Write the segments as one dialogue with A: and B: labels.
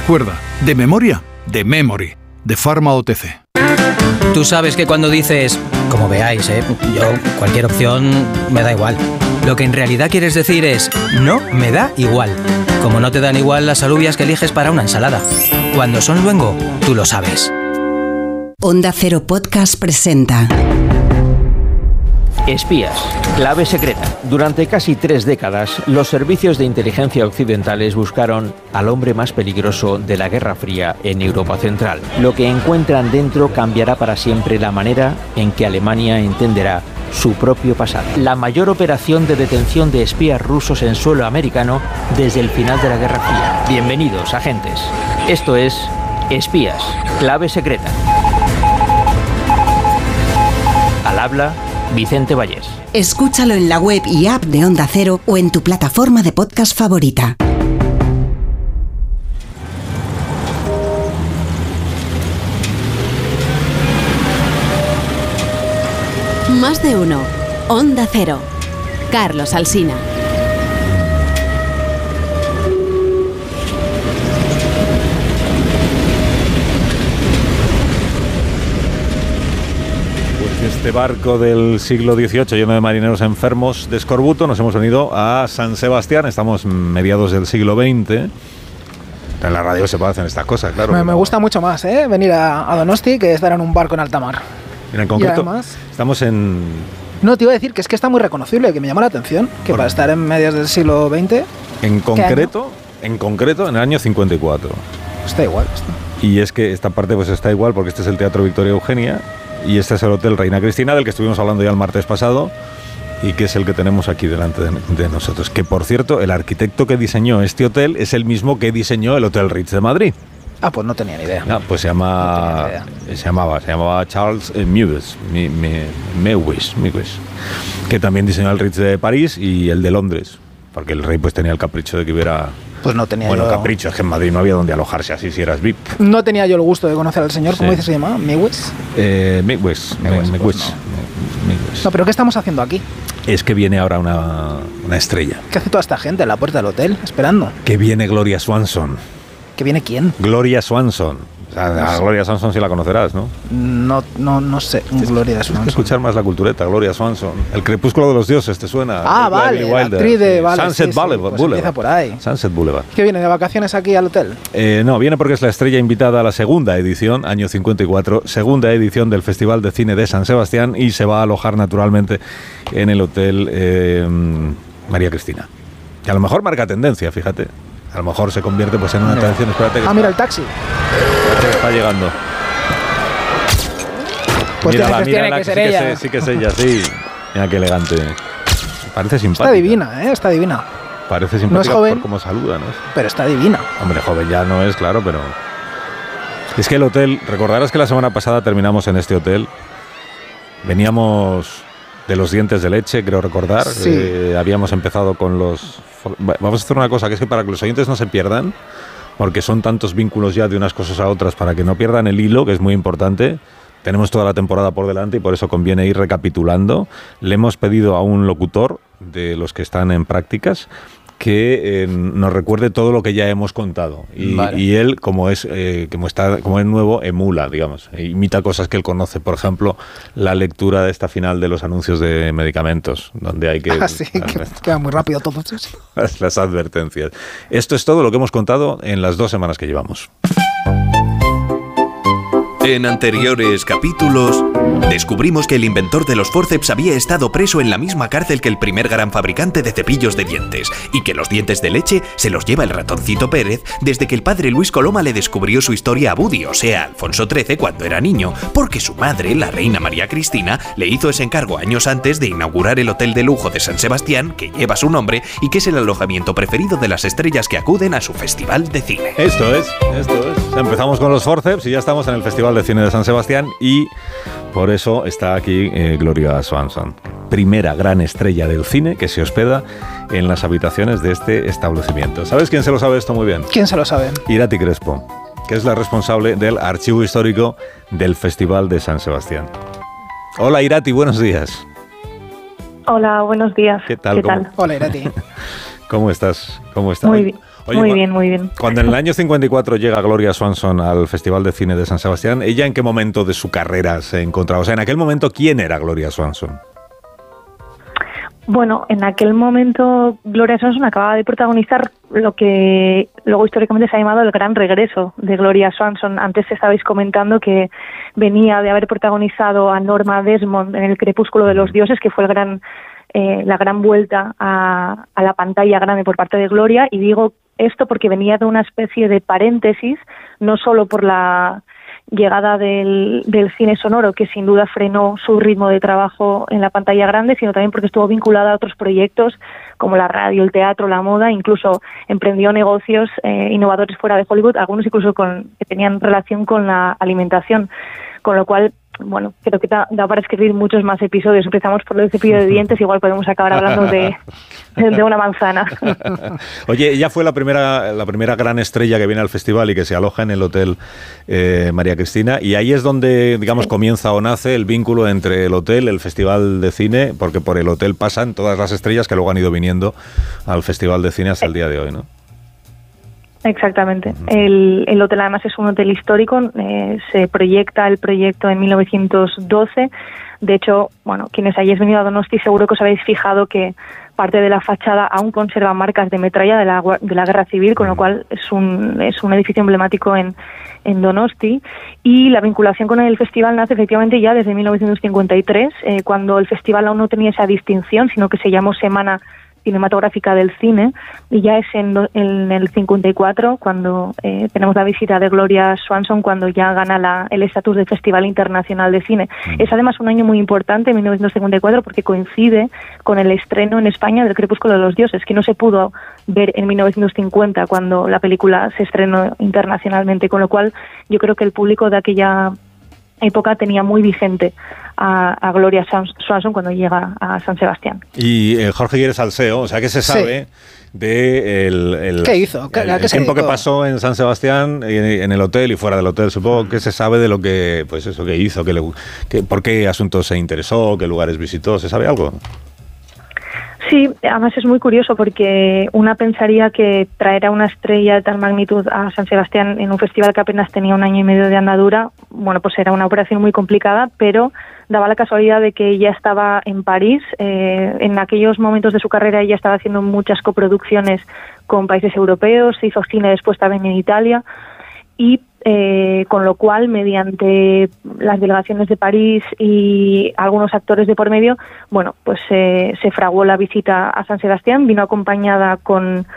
A: Recuerda, de memoria, de Memory, de Pharma OTC.
B: Tú sabes que cuando dices, como veáis, yo cualquier opción me da igual. Lo que en realidad quieres decir es, no me da igual. Como no te dan igual las alubias que eliges para una ensalada. Cuando son luengo, tú lo sabes.
C: Onda Cero Podcast presenta
D: Espías, clave secreta. Durante casi 3 décadas, los servicios de inteligencia occidentales buscaron al hombre más peligroso de la Guerra Fría en Europa Central. Lo que encuentran dentro cambiará para siempre la manera en que Alemania entenderá su propio pasado. La mayor operación de detención de espías rusos en suelo americano desde el final de la Guerra Fría. Bienvenidos, agentes. Esto es Espías, clave secreta. Al habla Vicente Vallés.
C: Escúchalo en la web y app de Onda Cero o en tu plataforma de podcast favorita.
E: Más de uno. Onda Cero. Carlos Alsina.
F: Este barco del siglo XVIII lleno de marineros enfermos de escorbuto, nos hemos venido a San Sebastián. Estamos mediados del siglo XX. En la radio se pueden hacer estas cosas, claro.
G: Me gusta mucho más venir a Donosti que estar en un barco en alta mar.
F: Mira, en concreto,
G: además,
F: estamos en...
G: No, te iba a decir que es que está muy reconocible, que me llama la atención, que para estar en medias del siglo XX...
F: En concreto, en el año 54.
G: Está igual esto.
F: Y es que esta parte pues está igual porque este es el Teatro Victoria Eugenia y este es el Hotel Reina Cristina, del que estuvimos hablando ya el martes pasado y que es el que tenemos aquí delante de nosotros. Que, por cierto, el arquitecto que diseñó este hotel es el mismo que diseñó el Hotel Ritz de Madrid.
G: Ah, pues no tenía ni idea.
F: No, pues se llamaba Charles Mewes, que también diseñó el Ritz de París y el de Londres, porque el rey pues tenía el capricho de que hubiera...
G: Pues no tenía
F: bueno,
G: yo...
F: capricho, es que en Madrid no había donde alojarse así si eras VIP.
G: No tenía yo el gusto de conocer al señor, ¿cómo dices que se llama? ¿Mewes?
F: Mewes.
G: No, pero ¿qué estamos haciendo aquí?
F: Es que viene ahora una estrella.
G: ¿Qué hace toda esta gente en la puerta del hotel esperando?
F: Que viene Gloria Swanson.
G: ¿Que viene quién?
F: Gloria Swanson. O sea, a Gloria Swanson sí la conocerás, ¿no?
G: No sé, Gloria Swanson.
F: Tienes que escuchar más la cultureta, Gloria Swanson. El crepúsculo de los dioses, ¿te suena?
G: Ah, vale, la actriz de... Vale,
F: Sunset Boulevard.
G: Pues empieza por ahí.
F: Sunset Boulevard.
G: ¿Qué viene, de vacaciones aquí al hotel?
F: No, viene porque es la estrella invitada a la segunda edición, año 54, segunda edición del Festival de Cine de San Sebastián y se va a alojar naturalmente en el Hotel María Cristina. Que a lo mejor marca tendencia, fíjate. A lo mejor se convierte pues en una tradición. Espérate que
G: mira el taxi.
F: Espérate que está llegando.
G: Pues
F: mírala,
G: tiene que ser ella.
F: Sí que es ella, sí. Mira qué elegante. Parece simpática.
G: Está divina, está divina.
F: Parece simpática,
G: no es joven,
F: por cómo saluda, ¿no?
G: Pero está divina.
F: Hombre, joven ya no es, claro, pero... Es que el hotel... Recordarás que la semana pasada terminamos en este hotel. Veníamos de los dientes de leche, creo recordar.
G: Sí.
F: Habíamos empezado con los... Vamos a hacer una cosa, que es que para que los oyentes no se pierdan, porque son tantos vínculos ya de unas cosas a otras, para que no pierdan el hilo, que es muy importante. Tenemos toda la temporada por delante y por eso conviene ir recapitulando. Le hemos pedido a un locutor de los que están en prácticas que nos recuerde todo lo que ya hemos contado y él, como es nuevo, emula, digamos, imita cosas que él conoce. Por ejemplo, la lectura de esta final de los anuncios de medicamentos, donde hay que...
G: sí, que queda muy rápido todo eso.
F: Las advertencias. Esto es todo lo que hemos contado en las 2 semanas que llevamos.
H: En anteriores capítulos, descubrimos que el inventor de los fórceps había estado preso en la misma cárcel que el primer gran fabricante de cepillos de dientes y que los dientes de leche se los lleva el ratoncito Pérez desde que el padre Luis Coloma le descubrió su historia a Budi, o sea, Alfonso XIII, cuando era niño, porque su madre, la reina María Cristina, le hizo ese encargo años antes de inaugurar el hotel de lujo de San Sebastián, que lleva su nombre y que es el alojamiento preferido de las estrellas que acuden a su festival de cine.
F: Esto es. Empezamos con los fórceps y ya estamos en el Festival de Cine de San Sebastián y por eso está aquí Gloria Swanson, primera gran estrella del cine que se hospeda en las habitaciones de este establecimiento. ¿Sabes quién se lo sabe esto muy bien?
G: ¿Quién se lo sabe?
F: Irati Crespo, que es la responsable del archivo histórico del Festival de San Sebastián. Hola Irati, buenos días.
I: Hola, buenos días.
F: ¿Qué tal?
G: Hola Irati.
F: ¿Cómo estás?
I: Muy bien.
F: Oye,
I: muy bien, muy bien.
F: Cuando en el año 54 llega Gloria Swanson al Festival de Cine de San Sebastián, ¿ella en qué momento de su carrera se encontraba? O sea, en aquel momento, ¿quién era Gloria Swanson?
I: Bueno, en aquel momento Gloria Swanson acababa de protagonizar lo que luego históricamente se ha llamado el gran regreso de Gloria Swanson. Antes estabais comentando que venía de haber protagonizado a Norma Desmond en El crepúsculo de los dioses, que fue la gran vuelta a la pantalla grande por parte de Gloria, y digo esto porque venía de una especie de paréntesis, no solo por la llegada del cine sonoro, que sin duda frenó su ritmo de trabajo en la pantalla grande, sino también porque estuvo vinculada a otros proyectos como la radio, el teatro, la moda, incluso emprendió negocios innovadores fuera de Hollywood, algunos incluso que tenían relación con la alimentación, con lo cual, bueno, creo que da para escribir muchos más episodios. Empezamos por el cepillo de dientes, igual podemos acabar hablando de una manzana.
F: Oye, ella fue la primera gran estrella que viene al festival y que se aloja en el Hotel María Cristina, y ahí es donde, digamos, comienza o nace el vínculo entre el hotel, el Festival de Cine, porque por el hotel pasan todas las estrellas que luego han ido viniendo al Festival de Cine hasta el día de hoy, ¿no?
I: Exactamente. El hotel además es un hotel histórico, se proyecta el proyecto en 1912. De hecho, bueno, quienes hayáis venido a Donosti seguro que os habéis fijado que parte de la fachada aún conserva marcas de metralla de la Guerra Civil, con lo cual es un edificio emblemático en Donosti. Y la vinculación con el festival nace efectivamente ya desde 1953, cuando el festival aún no tenía esa distinción, sino que se llamó Semana Cinematográfica del Cine, y ya es en el 54 cuando tenemos la visita de Gloria Swanson, cuando ya gana el estatus de Festival Internacional de Cine. Es además un año muy importante, 1954, porque coincide con el estreno en España del Crepúsculo de los dioses, que no se pudo ver en 1950 cuando la película se estrenó internacionalmente, con lo cual yo creo que el público de aquella época tenía muy vigente a Gloria Swanson cuando llega a San Sebastián.
F: Y Jorge Guiere Salseo, o sea, ¿qué se sabe de
G: ¿Qué hizo?
F: el tiempo que pasó en San Sebastián, en el hotel y fuera del hotel? Supongo que se sabe de lo que, pues eso, que hizo, por qué asuntos se interesó, qué lugares visitó, ¿se sabe algo?
I: Sí, además es muy curioso porque una pensaría que traer a una estrella de tal magnitud a San Sebastián en un festival que apenas tenía 1 año y medio de andadura, bueno, pues era una operación muy complicada, pero daba la casualidad de que ella estaba en París. En aquellos momentos de su carrera ella estaba haciendo muchas coproducciones con países europeos, se hizo cine después también en Italia, y con lo cual, mediante las delegaciones de París y algunos actores de por medio, bueno, pues se fraguó la visita a San Sebastián. Vino acompañada con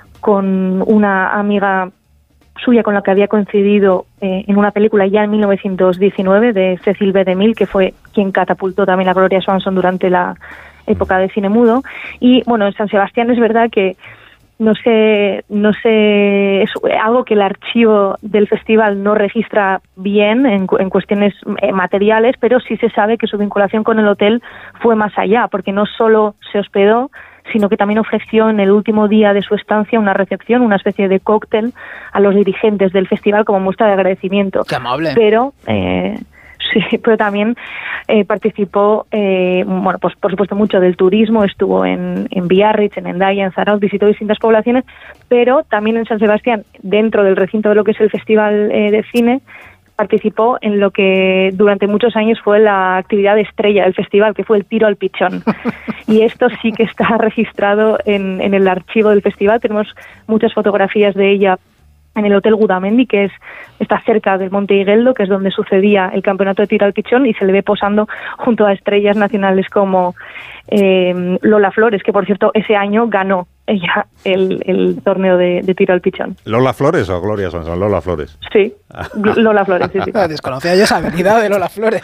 I: una amiga suya con la que había coincidido en una película ya en 1919 de Cecil B. DeMille, que fue quien catapultó también a Gloria Swanson durante la época de cine mudo. Y bueno, en San Sebastián es verdad que no sé, es algo que el archivo del festival no registra bien en cuestiones materiales, pero sí se sabe que su vinculación con el hotel fue más allá, porque no solo se hospedó, sino que también ofreció en el último día de su estancia una recepción, una especie de cóctel a los dirigentes del festival como muestra de agradecimiento.
G: ¡Qué amable!
I: Pero sí, pero también participó, bueno, pues por supuesto mucho del turismo, estuvo en Biarritz, en Hendaya, en Zarauz, visitó distintas poblaciones, pero también en San Sebastián, dentro del recinto de lo que es el Festival de Cine, participó en lo que durante muchos años fue la actividad estrella del festival, que fue el tiro al pichón. Y esto sí que está registrado en el archivo del festival. Tenemos muchas fotografías de ella en el Hotel Gudamendi, que está cerca del Monte Igueldo, que es donde sucedía el campeonato de tiro al pichón, y se le ve posando junto a estrellas nacionales como Lola Flores, que por cierto ese año ganó ella el torneo de tiro al pichón.
F: ¿Lola Flores o Gloria Swanson? Lola Flores.
I: Sí, Lola Flores, sí.
G: Desconocía yo esa habilidad de Lola Flores.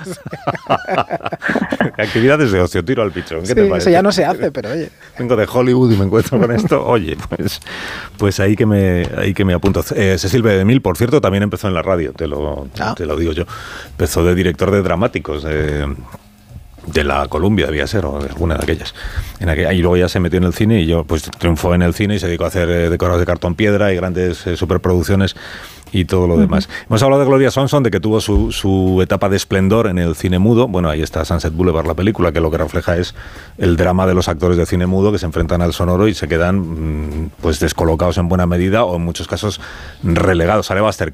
F: Actividades de ocio, tiro al pichón. ¿Qué te parece?
G: Eso ya no se hace, pero oye.
F: Vengo de Hollywood y me encuentro con esto. Oye, pues ahí que me apunto. Cecil B. DeMille, por cierto, también empezó en la radio, te lo digo yo. Empezó de director de dramáticos. de la Columbia debía ser, o de alguna de aquellas. Y luego ya se metió en el cine y yo pues triunfó en el cine y se dedicó a hacer decorados de cartón piedra y grandes superproducciones y todo lo demás. Hemos hablado de Gloria Swanson, de que tuvo su etapa de esplendor en el cine mudo. Bueno, ahí está Sunset Boulevard, la película, que lo que refleja es el drama de los actores de cine mudo que se enfrentan al sonoro y se quedan pues descolocados en buena medida o en muchos casos relegados. Sale Buster